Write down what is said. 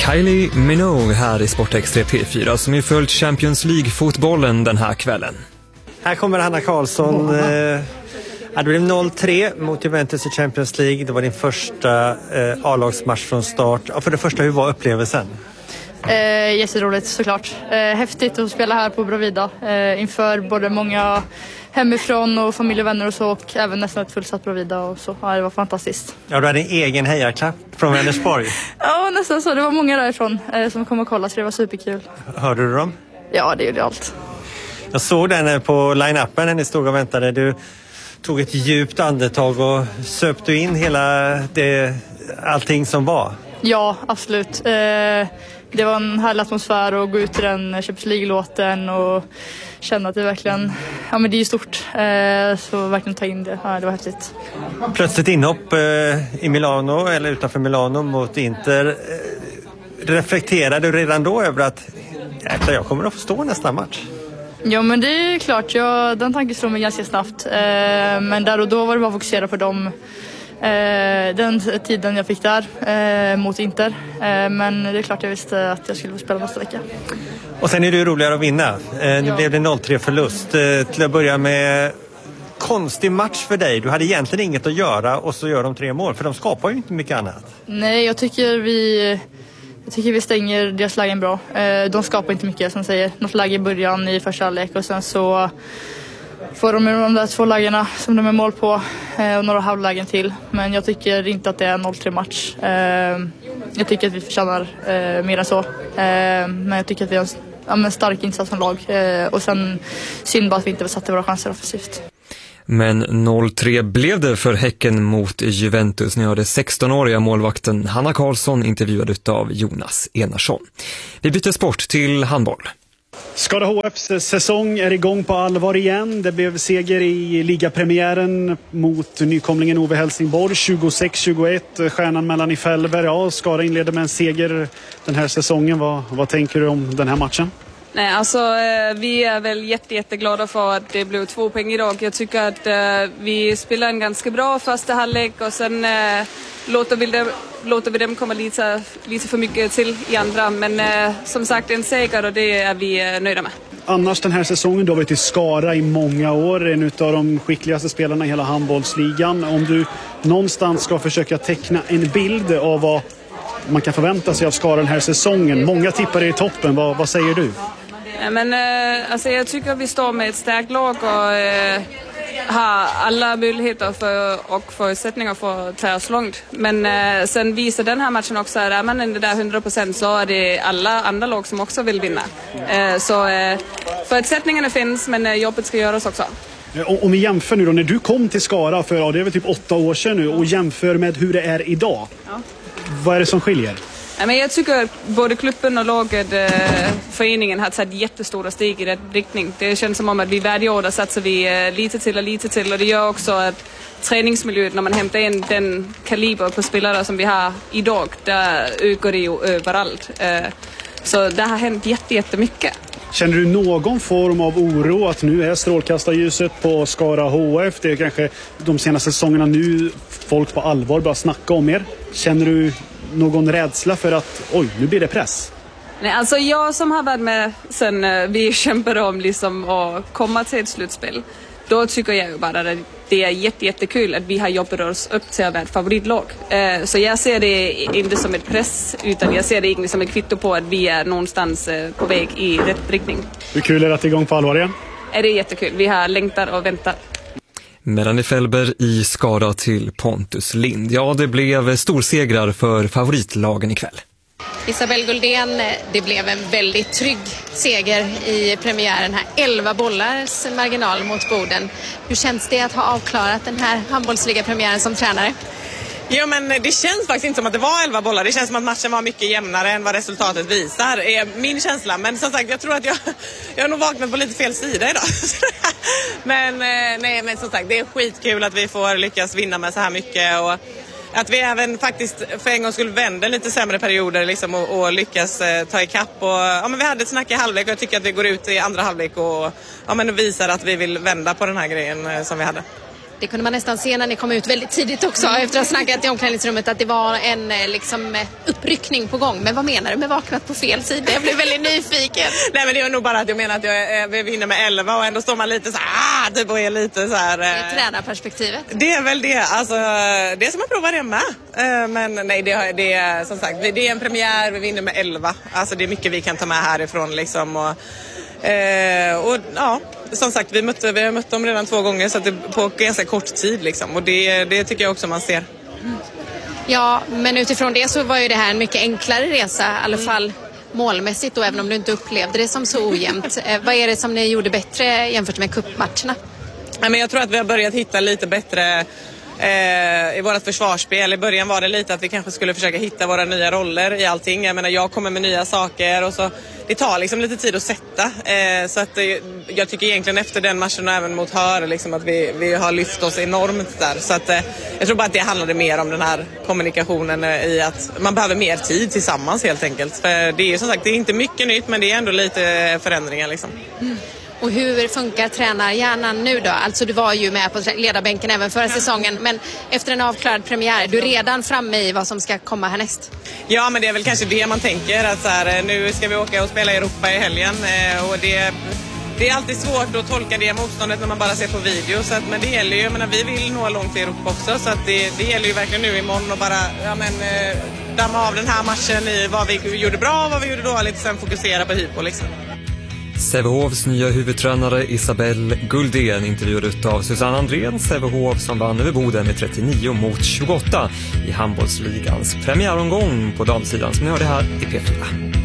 Kylie Minogue här i Sportextra P4 som ju följt Champions League-fotbollen den här kvällen. Här kommer Hanna Karlsson. Det blev 0-3 mot Juventus i Champions League. Det var din första A-lagsmatch från start. För det första, hur var upplevelsen? Jätteroligt såklart. Häftigt att spela här på Bravida inför både många hemifrån och familj och vänner och så, och även nästan ett fullsatt Bravida och så. Ja, det var fantastiskt. Ja, du hade en egen hejarklapp från Vänersborg. Ja, nästan så. Det var många därifrån som kom och kollade, så det var superkul. Hörde du dem? Ja, det gjorde allt. Jag såg den på line-upen när ni stod och väntade. Du tog ett djupt andetag och söp du in allting som var. Ja, absolut. Det var en härlig atmosfär att gå ut i den Champions League-låten och känna att det verkligen, ja men det är ju stort. Så verkligen ta in det. Ja, det var häftigt. Plötsligt inhopp i Milano eller utanför Milano mot Inter. Reflekterade du redan då över att jag kommer att få stå nästa match? Ja, men det är klart. Den tanken slår mig ganska snabbt. Men där och då var det bara att fokusera på den tiden jag fick där mot Inter. Men det är klart jag visste att jag skulle få spela nästa vecka. Och sen är det ju roligare att vinna. Nu blev det 0-3 förlust. Till att börja med, konstig match för dig. Du hade egentligen inget att göra och så gör de 3 mål. För de skapar ju inte mycket annat. Nej, jag tycker vi stänger deras lägen bra. De skapar inte mycket, som säger. Något läge i början i första halvlek och sen så får de där 2 lägena som de är mål på och några halvlägen till. Men jag tycker inte att det är en 0-3 match. Jag tycker att vi förtjänar mer än så. Men jag tycker att vi har en stark insats som lag. Och sen synd bara att vi inte satte våra chanser offensivt. Men 0-3 blev det för Häcken mot Juventus. Ni hörde 16-åriga målvakten Hanna Karlsson intervjuad av Jonas Enarsson. Vi byter sport till handboll. Skara HFs säsong är igång på allvar igen. Det blev seger i ligapremiären mot nykomlingen Ove Helsingborg 26-21. Stjärnan mellan i Fällberg. Ja, Skara inleder med en seger den här säsongen. Vad tänker du om den här matchen? Nej, alltså vi är väl jätteglada för att det blev 2 poäng idag. Jag tycker att vi spelar en ganska bra första halvlek och sen låter vi dem komma lite för mycket till i andra. Men som sagt, en seger och det är vi nöjda med. Annars den här säsongen, du har varit i Skara i många år. En av de skickligaste spelarna i hela handbollsligan. Om du någonstans ska försöka teckna en bild av vad man kan förvänta sig av Skara den här säsongen. Många tippar i toppen. Vad säger du? Men alltså jag tycker att vi står med ett starkt lag och har alla möjligheter och förutsättningar för att ta oss långt. Men sen visar den här matchen också att är man inte där 100% så är det alla andra lag som också vill vinna. Så förutsättningarna finns, men jobbet ska göras också. Om vi jämför nu då, när du kom till Skara för det är väl typ 8 år sedan nu och jämför med hur det är idag. Ja. Vad är det som skiljer? Men jag tycker att både klubben och laget, föreningen har tagit jättestora steg i rätt riktning. Det känns som om att vi varje år satsar vi lite till och det gör också att träningsmiljön, när man hämtar in den kaliber på spelare som vi har idag, där ökar det ju överallt. Så det har hänt jättemycket. Känner du någon form av oro att nu är strålkastarljuset på Skara HF? Det är kanske de senaste säsongerna nu folk på allvar börjar snacka om er. Känner du någon rädsla för att nu blir det press? Nej, alltså jag som har varit med sen vi kämpade om liksom att komma till ett slutspel, då tycker jag ju bara att det är jättekul att vi har jobbat oss upp till att vara ett favoritlag. Så jag ser det inte som ett press, utan jag ser det egentligen som ett kvitto på att vi är någonstans på väg i rätt riktning. Hur kul är det att det är igång på allvar igen? Det är jättekul. Vi har längtat och väntat. Melanie Fällberg i Skara till Pontus Lind. Ja, det blev storsegrar för favoritlagen ikväll. Isabelle Guldén, det blev en väldigt trygg seger i premiären här. 11 bollars marginal mot Boden. Hur känns det att ha avklarat den här handbollsligapremiären som tränare? Ja, men det känns faktiskt inte som att det var 11 bollar. Det känns som att matchen var mycket jämnare än vad resultatet visar, är min känsla. Men som sagt, jag tror att jag har nog vaknat på lite fel sida idag. men som sagt, det är skitkul att vi får lyckas vinna med så här mycket och att vi även faktiskt för en gång skulle vända lite sämre perioder liksom, och lyckas ta ikapp. Men vi hade ett snack i halvlek och jag tycker att vi går ut i andra halvlek och visar att vi vill vända på den här grejen som vi hade. Det kunde man nästan se när ni kom ut väldigt tidigt också efter att ha snackat i omklädningsrummet att det var en liksom, uppryckning på gång. Men vad menar du med vaknat på fel sida? Jag blev väldigt nyfiken. Nej, men det är nog bara att jag menar att vi vinner med 11 och ändå står man lite så här, typ och är lite så här. Det är tränarperspektivet. Det är väl det, alltså det är som att prova det med. Men nej, det är som sagt, det är en premiär, vi vinner med 11. Alltså det är mycket vi kan ta med härifrån liksom och ja, som sagt, vi har mött dem redan 2 gånger så att det på ganska kort tid liksom, och det tycker jag också man ser. Ja, men utifrån det så var ju det här en mycket enklare resa, i alla fall målmässigt då, även om du inte upplevde det som så ojämnt. Vad är det som ni gjorde bättre jämfört med cupmatcherna? Ja, men jag tror att vi har börjat hitta lite bättre i vårt försvarsspel. I början var det lite att vi kanske skulle försöka hitta våra nya roller i allting. Jag menar, jag kommer med nya saker och så det tar liksom lite tid att sätta. Så att jag tycker egentligen efter den matchen och även mot Hör liksom att vi har lyft oss enormt där. Så att jag tror bara att det handlade mer om den här kommunikationen i att man behöver mer tid tillsammans helt enkelt. För det är som sagt, det är inte mycket nytt men det är ändå lite förändringar liksom. Och hur funkar tränarhjärnan nu då? Alltså du var ju med på ledarbänken även förra säsongen, men efter en avklarad premiär, är du redan framme i vad som ska komma härnäst? Ja, men det är väl kanske det man tänker, att så här, nu ska vi åka och spela i Europa i helgen och det är alltid svårt att tolka det motståndet när man bara ser på video, så att, men det gäller ju, jag menar, vi vill nå långt i Europa också, så att det gäller ju verkligen nu imorgon och bara damma av den här matchen i vad vi gjorde bra och vad vi gjorde dåligt, sen fokusera på Hypo liksom. Sävehofs nya huvudtränare Isabelle Guldén intervjuad av Susanne Andrén, Sävehof som vann över Boden med 39-28 i handbollsligans premiäromgång på damsidan som ni hörde här i P4.